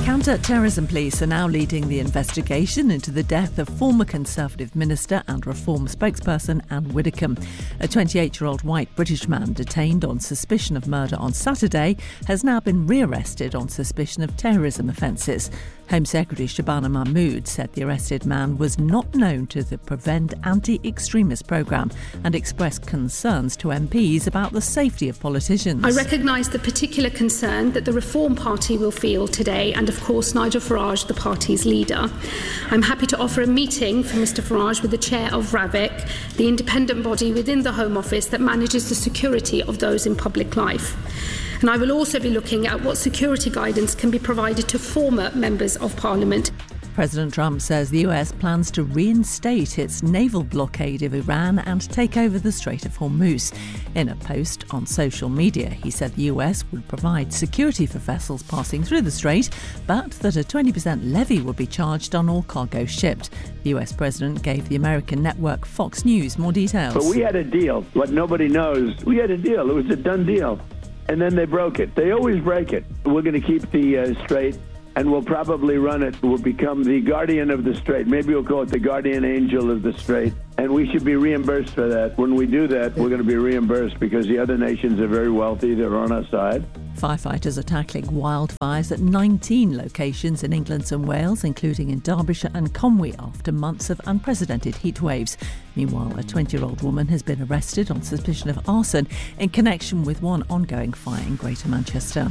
Counter-terrorism police are now leading the investigation into the death of former Conservative minister and Reform spokesperson Anne Widdecombe. A 28-year-old white British man detained on suspicion of murder on Saturday has now been rearrested on suspicion of terrorism offences. Home Secretary Shabana Mahmood said the arrested man was not known to the Prevent Anti-Extremist programme and expressed concerns to MPs about the safety of politicians. I recognise the particular concern that the Reform Party will feel today, and of course Nigel Farage, the party's leader. I'm happy to offer a meeting for Mr Farage with the chair of RAVIC, the independent body within the Home Office that manages the security of those in public life. And I will also be looking at what security guidance can be provided to former members of Parliament. President Trump says the US plans to reinstate its naval blockade of Iran and take over the Strait of Hormuz. In a post on social media, he said the US would provide security for vessels passing through the strait, but that a 20% levy would be charged on all cargo shipped. The US president gave the American network Fox News more details. But we had a deal. What nobody knows, we had a deal. It was a done deal. And then they broke it. They always break it. We're going to keep the strait, and we'll probably run it. We'll become the guardian of the strait. Maybe we'll call it the guardian angel of the strait. And we should be reimbursed for that. When we do that, we're going to be reimbursed because the other nations are very wealthy. They're on our side. Firefighters are tackling wildfires at 19 locations in England and Wales, including in Derbyshire and Conwy, after months of unprecedented heat waves. Meanwhile, a 20-year-old woman has been arrested on suspicion of arson in connection with one ongoing fire in Greater Manchester.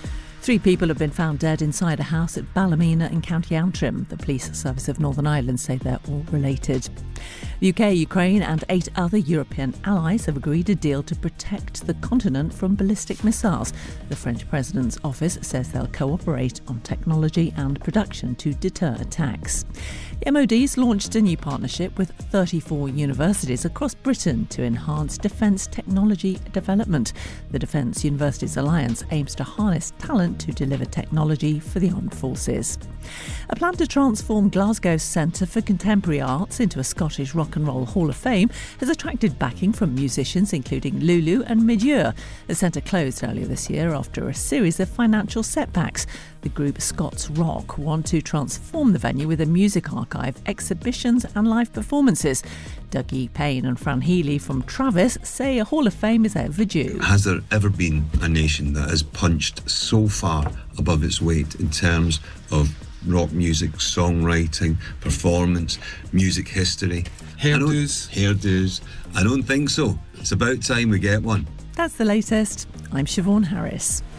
3 people have been found dead inside a house at Ballymena in County Antrim. The Police Service of Northern Ireland say they're all related. The UK, Ukraine and 8 other European allies have agreed a deal to protect the continent from ballistic missiles. The French President's office says they'll cooperate on technology and production to deter attacks. The MOD's launched a new partnership with 34 universities across Britain to enhance defence technology development. The Defence Universities Alliance aims to harness talent to deliver technology for the armed forces. A plan to transform Glasgow's Centre for Contemporary Arts into a Scottish Rock and Roll Hall of Fame has attracted backing from musicians including Lulu and Midure. The centre closed earlier this year after a series of financial setbacks. The group Scots Rock want to transform the venue with a music archive, exhibitions and live performances. Dougie Payne and Fran Healy from Travis say a Hall of Fame is overdue. Has there ever been a nation that has punched so far above its weight in terms of rock music, songwriting, performance, music history? Hairdos. I don't think so. It's about time we get one. That's the latest. I'm Siobhan Harris.